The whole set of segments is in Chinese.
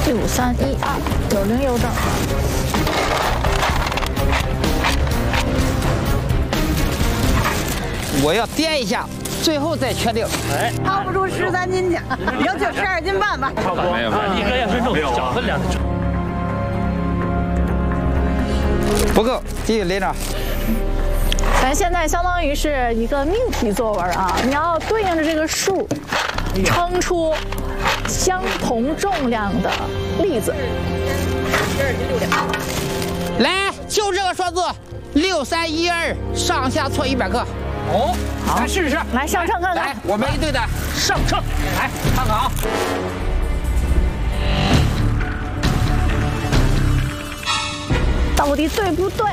6312，有零有整。 我要掂一下，最后再确定。 哎， 掏不出13斤去，要求12斤半吧。 差不多。 没有， 一个要是肉小分量。 不够，继续拎着。 咱现在相当于是一个命题作文啊，你要对应着这个数，称出相同重量的粒子。 来，就这个数字，6312，上下错100克。 哦， 好， 咱试试。 来上秤看看。 来，我们一对的上秤，来看看啊。 到底对不对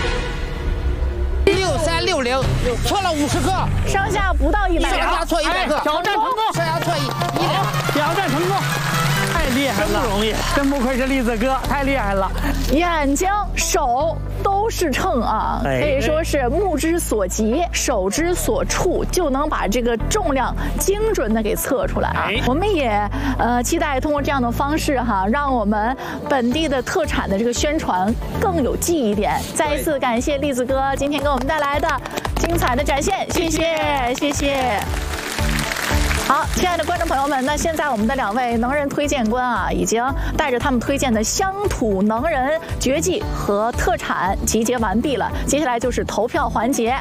？6360，错了50克， 上下不到100克， 上下错100克， 挑战成功， 上下错100， 挑战成功，太厉害了，真不容易，真不愧是栗子哥，太厉害了。 眼睛、手都是秤啊，可以说是目之所及、手之所触，就能把这个重量精准的给测出来啊。我们也期待通过这样的方式哈，让我们本地的特产的这个宣传更有记忆点。再一次感谢栗子哥今天给我们带来的精彩的展现，谢谢，谢谢。好，亲爱的观众朋友们，那现在我们的2位能人推荐官啊，已经带着他们推荐的乡土能人绝技和特产集结完毕了。接下来就是投票环节。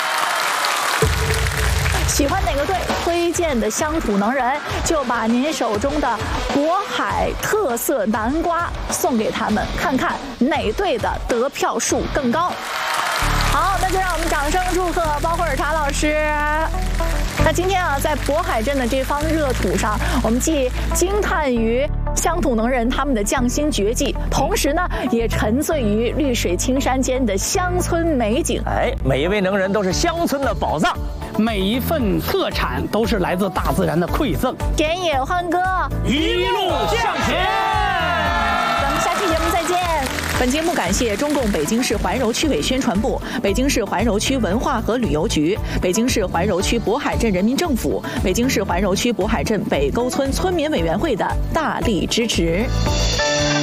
喜欢哪个队推荐的乡土能人，就把您手中的渤海特色南瓜送给他们，看看哪队的得票数更高。好，那就让我们掌声祝贺包慧尔茶老师。那今天啊，在渤海镇的这方热土上，我们既惊叹于乡土能人他们的匠心绝技，同时呢，也沉醉于绿水青山间的乡村美景。 哎，每一位能人都是乡村的宝藏， 每一份特产都是来自大自然的馈赠。 田野欢歌， 一路向前。 咱们下期节目再见。本节目感谢中共北京市怀柔区委宣传部、北京市怀柔区文化和旅游局、北京市怀柔区渤海镇人民政府、北京市怀柔区渤海镇北沟村村民委员会的大力支持。